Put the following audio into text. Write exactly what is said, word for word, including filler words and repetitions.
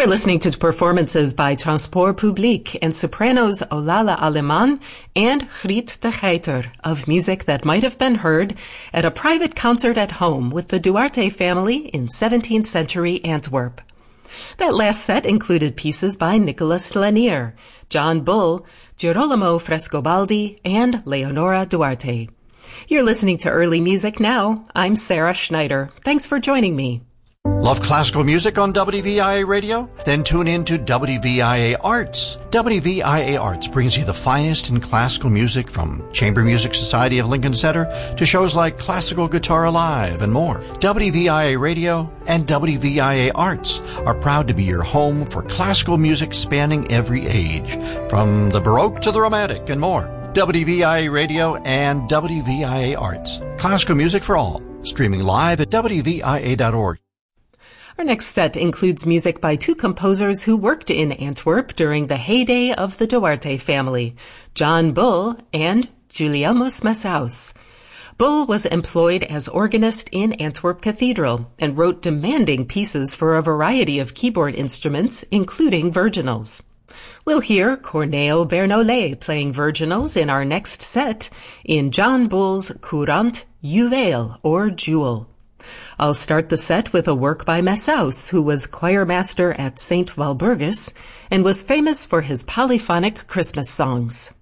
We're listening to performances by Transport Public and sopranos Olala Aleman and Griet de Geiter of music that might have been heard at a private concert at home with the Duarte family in seventeenth century Antwerp. That last set included pieces by Nicholas Lanier, John Bull, Girolamo Frescobaldi, and Leonora Duarte. You're listening to Early Music Now. I'm Sarah Schneider. Thanks for joining me. Love classical music on W V I A Radio? Then tune in to W V I A Arts. W V I A Arts brings you the finest in classical music from Chamber Music Society of Lincoln Center to shows like Classical Guitar Alive and more. W V I A Radio and W V I A Arts are proud to be your home for classical music spanning every age, from the Baroque to the Romantic and more. W V I A Radio and W V I A Arts. Classical music for all. Streaming live at W V I A dot org. Our next set includes music by two composers who worked in Antwerp during the heyday of the Duarte family, John Bull and Gulielmus Massaus. Bull was employed as organist in Antwerp Cathedral and wrote demanding pieces for a variety of keyboard instruments, including virginals. We'll hear Corneille Bernolet playing virginals in our next set in John Bull's Courant Juweel, or Jewel. I'll start the set with a work by Massaus, who was choirmaster at Saint Walburgis and was famous for his polyphonic Christmas songs.